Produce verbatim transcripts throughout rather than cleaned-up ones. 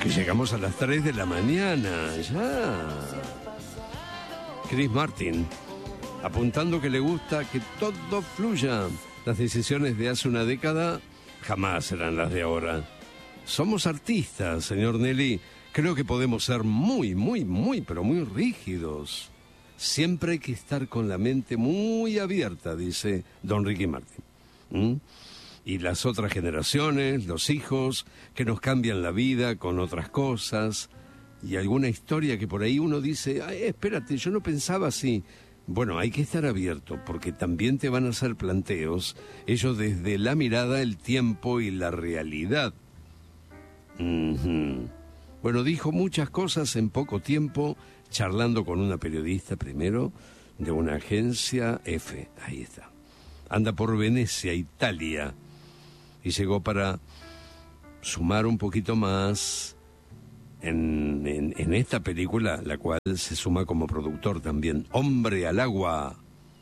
Que llegamos a las tres de la mañana, ya. Chris Martin, apuntando que le gusta que todo fluya. Las decisiones de hace una década jamás serán las de ahora. Somos artistas, señor Nelly. Creo que podemos ser muy, muy, muy, pero muy rígidos. Siempre hay que estar con la mente muy abierta, dice don Ricky Martin. ¿Mm? Y las otras generaciones, los hijos, que nos cambian la vida con otras cosas, y alguna historia que por ahí uno dice, ay, espérate, yo no pensaba así. Bueno, hay que estar abierto, porque también te van a hacer planteos, ellos desde la mirada, el tiempo y la realidad. Uh-huh. Bueno, dijo muchas cosas en poco tiempo, charlando con una periodista primero, de una agencia F, ahí está. Anda por Venecia, Italia, y llegó para sumar un poquito más en, en, en esta película, la cual se suma como productor también, Hombre al Agua,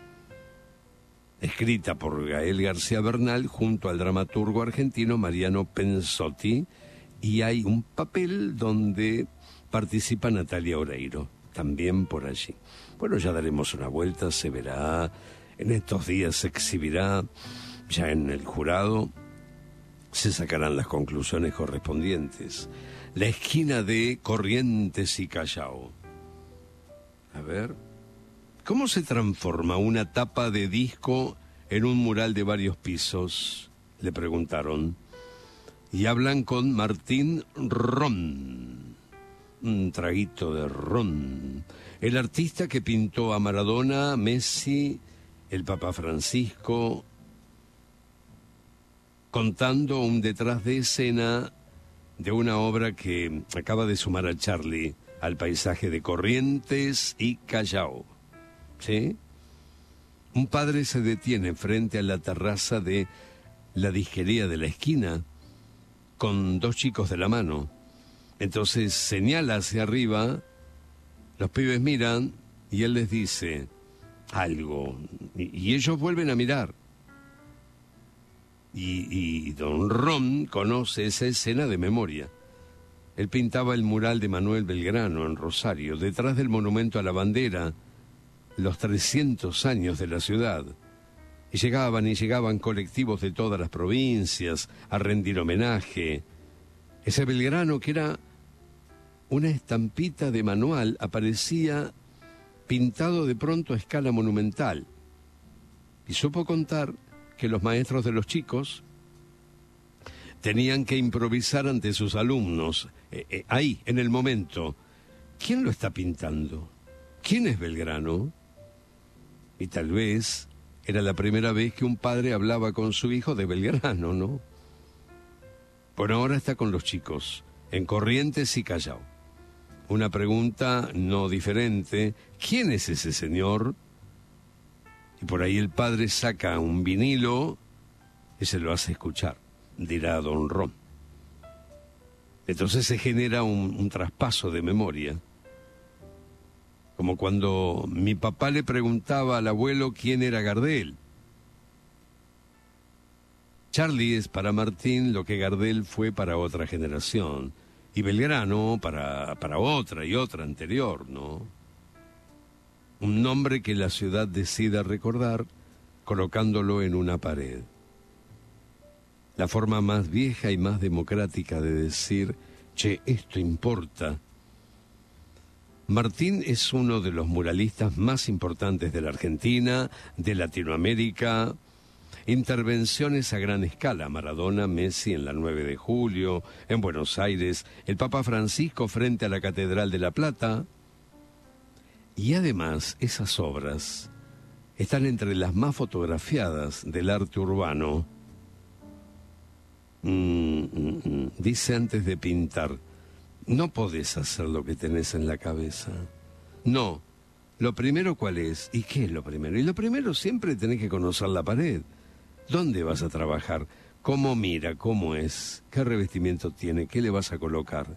escrita por Gael García Bernal junto al dramaturgo argentino Mariano Pensotti, y hay un papel donde participa Natalia Oreiro, también por allí. Bueno, ya daremos una vuelta, se verá, en estos días se exhibirá, ya en el jurado se sacarán las conclusiones correspondientes. La esquina de Corrientes y Callao. A ver, ¿cómo se transforma una tapa de disco en un mural de varios pisos? Le preguntaron. Y hablan con Martín Ron. Un traguito de ron. El artista que pintó a Maradona, Messi, el Papa Francisco, contando un detrás de escena de una obra que acaba de sumar a Charlie al paisaje de Corrientes y Callao. ¿Sí? Un padre se detiene frente a la terraza de la disquería de la esquina con dos chicos de la mano. Entonces señala hacia arriba, los pibes miran y él les dice algo y, y ellos vuelven a mirar. Y, y don Ron conoce esa escena de memoria. Él pintaba el mural de Manuel Belgrano en Rosario, detrás del monumento a la bandera, los trescientos años de la ciudad. Y llegaban y llegaban colectivos de todas las provincias a rendir homenaje. Ese Belgrano, que era una estampita de manual, aparecía pintado de pronto a escala monumental. Y supo contar que los maestros de los chicos tenían que improvisar ante sus alumnos, eh, eh, ahí, en el momento. ¿Quién lo está pintando? ¿Quién es Belgrano? Y tal vez era la primera vez que un padre hablaba con su hijo de Belgrano, ¿no? Bueno, ahora está con los chicos, en Corrientes y Callao. Una pregunta no diferente, ¿quién es ese señor? Y por ahí el padre saca un vinilo y se lo hace escuchar, dirá don Ron. Entonces se genera un, un traspaso de memoria. Como cuando mi papá le preguntaba al abuelo quién era Gardel. Charlie es para Martín lo que Gardel fue para otra generación. Y Belgrano para, para otra y otra anterior, ¿no? Un nombre que la ciudad decida recordar colocándolo en una pared. La forma más vieja y más democrática de decir, che, esto importa. Martín es uno de los muralistas más importantes de la Argentina, de Latinoamérica. Intervenciones a gran escala, Maradona, Messi en la nueve de julio, en Buenos Aires, el Papa Francisco frente a la Catedral de La Plata. Y además, esas obras están entre las más fotografiadas del arte urbano. Mm, mm, mm. Dice antes de pintar, no podés hacer lo que tenés en la cabeza. No, lo primero ¿cuál es? ¿Y qué es lo primero? Y lo primero siempre tenés que conocer la pared. ¿Dónde vas a trabajar? ¿Cómo mira? ¿Cómo es? ¿Qué revestimiento tiene? ¿Qué le vas a colocar?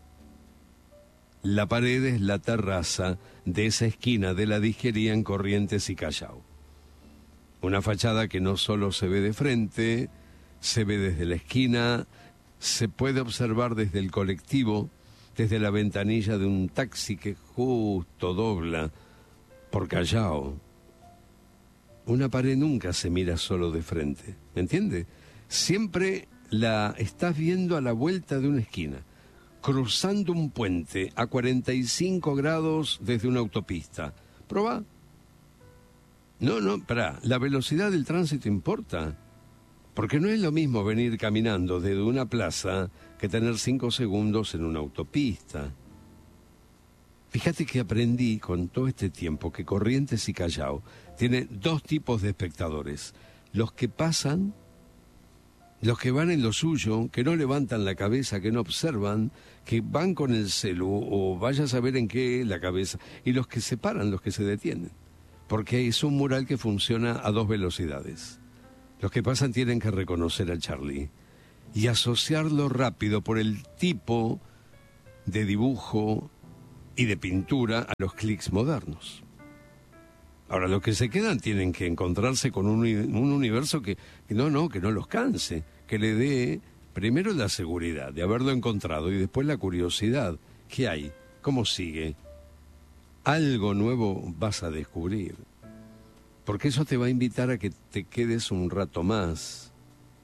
La pared es la terraza de esa esquina de la disquería en Corrientes y Callao. Una fachada que no solo se ve de frente, se ve desde la esquina, se puede observar desde el colectivo, desde la ventanilla de un taxi que justo dobla por Callao. Una pared nunca se mira solo de frente, ¿me entiende? Siempre la estás viendo a la vuelta de una esquina, cruzando un puente a cuarenta y cinco grados desde una autopista. ¿Probá? No, no, pará, la velocidad del tránsito importa. Porque no es lo mismo venir caminando desde una plaza que tener cinco segundos en una autopista. Fíjate que aprendí con todo este tiempo que Corrientes y Callao tiene dos tipos de espectadores. Los que pasan, los que van en lo suyo, que no levantan la cabeza, que no observan, que van con el celu o vaya a saber en qué la cabeza, y los que se paran, los que se detienen. Porque es un mural que funciona a dos velocidades. Los que pasan tienen que reconocer a Charlie y asociarlo rápido por el tipo de dibujo y de pintura a los clics modernos. Ahora, los que se quedan tienen que encontrarse con un, un universo que, que no, no, que no los canse, que le dé primero la seguridad de haberlo encontrado y después la curiosidad. ¿Qué hay? ¿Cómo sigue? Algo nuevo vas a descubrir. Porque eso te va a invitar a que te quedes un rato más.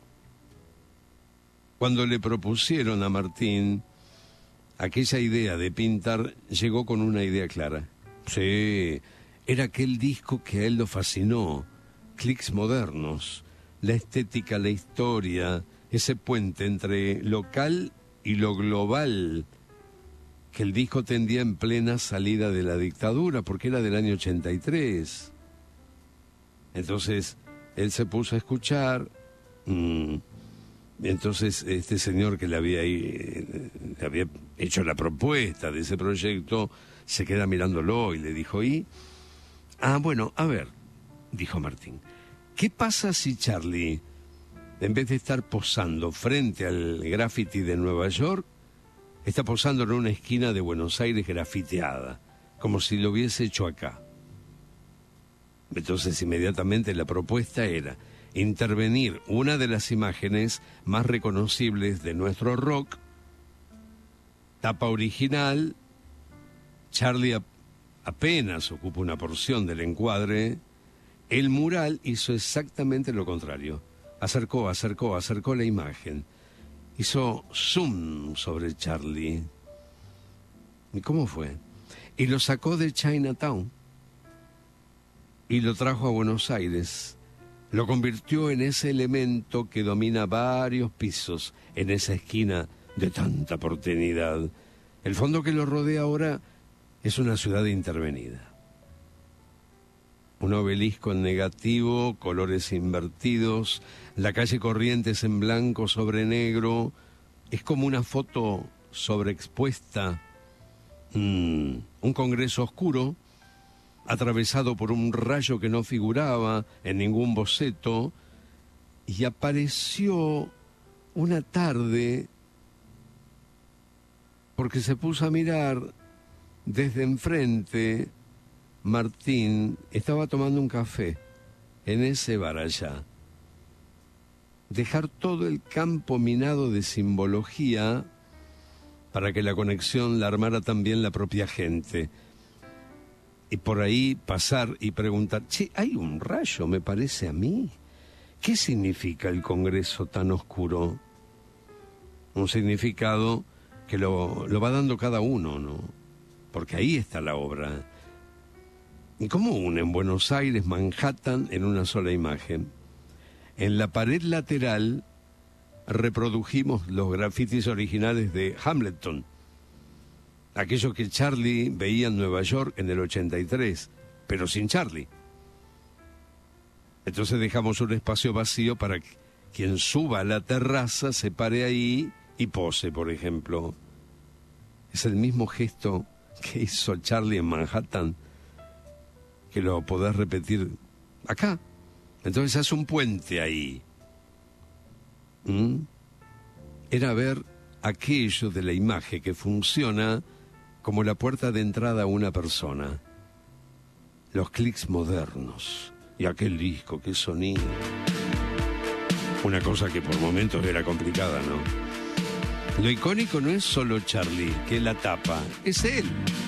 Cuando le propusieron a Martín aquella idea de pintar, llegó con una idea clara. Sí, era aquel disco que a él lo fascinó, Clics Modernos, la estética, la historia, ese puente entre local y lo global, que el disco tendía en plena salida de la dictadura, porque era del año ochenta y tres. Entonces, él se puso a escuchar, mmm, entonces este señor que le había, eh, le había hecho la propuesta de ese proyecto, se queda mirándolo y le dijo, ¿y? Ah, bueno, a ver, dijo Martín, ¿qué pasa si Charlie, en vez de estar posando frente al graffiti de Nueva York, está posando en una esquina de Buenos Aires grafiteada, como si lo hubiese hecho acá? Entonces inmediatamente la propuesta era intervenir una de las imágenes más reconocibles de nuestro rock, tapa original, Charlie ap- apenas ocupa una porción del encuadre, el mural hizo exactamente lo contrario, acercó, acercó, acercó la imagen, hizo zoom sobre Charlie. ¿Y cómo fue? Y lo sacó de Chinatown y lo trajo a Buenos Aires. Lo convirtió en ese elemento que domina varios pisos en esa esquina de tanta porteñidad. El fondo que lo rodea ahora es una ciudad intervenida. Un obelisco en negativo, colores invertidos, la calle Corrientes en blanco sobre negro. Es como una foto sobreexpuesta. Mm, un Congreso oscuro, atravesado por un rayo que no figuraba en ningún boceto, y apareció una tarde porque se puso a mirar desde enfrente. Martín estaba tomando un café en ese bar allá. Dejar todo el campo minado de simbología para que la conexión la armara también la propia gente. Y por ahí pasar y preguntar, che, hay un rayo, me parece a mí. ¿Qué significa el Congreso tan oscuro? Un significado que lo, lo va dando cada uno, ¿no? Porque ahí está la obra. ¿Y cómo unen Buenos Aires, Manhattan en una sola imagen? En la pared lateral reprodujimos los grafitis originales de Hamilton, aquello que Charlie veía en Nueva York en el ochenta y tres, pero sin Charlie. Entonces dejamos un espacio vacío para que quien suba a la terraza se pare ahí y pose, por ejemplo. Es el mismo gesto que hizo Charlie en Manhattan, que lo podés repetir acá. Entonces hace un puente ahí. ¿Mm? Era ver aquello de la imagen que funciona como la puerta de entrada a una persona. Los clics modernos. Y aquel disco, qué sonido. Una cosa que por momentos era complicada, ¿no? Lo icónico no es solo Charlie, que es la tapa, es él.